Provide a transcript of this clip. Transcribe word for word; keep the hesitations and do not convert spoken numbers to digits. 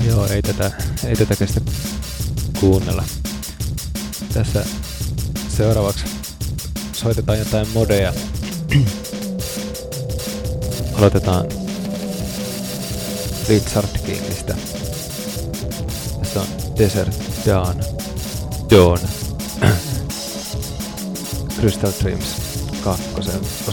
Joo, ei tätä, ei tätä kestä kuunnella. Tässä seuraavaksi soitetaan jotain modeja. Aloitetaan Richard Kingistä. Tässä on Desert Dawn. Dawn. Crystal Dreams kakkosen